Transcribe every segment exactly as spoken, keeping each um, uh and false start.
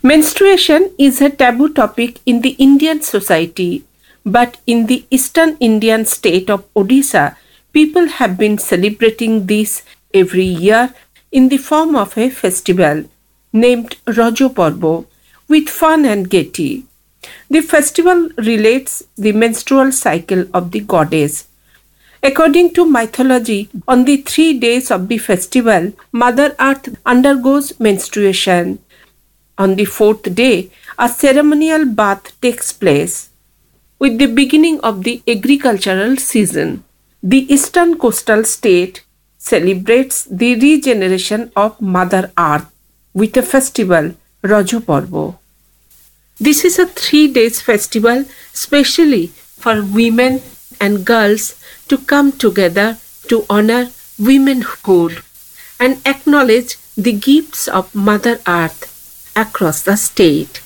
Menstruation is a taboo topic in the Indian society, but in the eastern Indian state of Odisha, people have been celebrating this every year in the form of a festival named Rajo Parbo with fun and gaiety. The festival relates the menstrual cycle of the goddess. According to mythology, on the three days of the festival, Mother Earth undergoes menstruation. On the fourth day, a ceremonial bath takes place. With the beginning of the agricultural season, the eastern coastal state celebrates the regeneration of Mother Earth with a festival, Rajo Parbo. This is a three days festival specially for women and girls to come together to honor womanhood and acknowledge the gifts of Mother Earth across the state.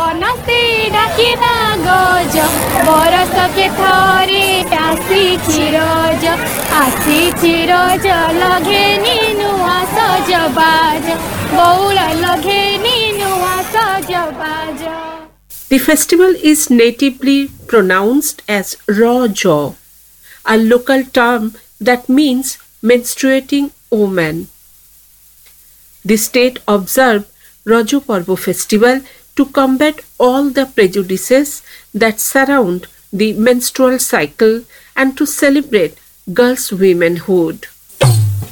The festival is natively pronounced as Rajo, a local term that means menstruating woman. The state observed Rajo Parbo festival to combat all the prejudices that surround the menstrual cycle and to celebrate girls' womanhood.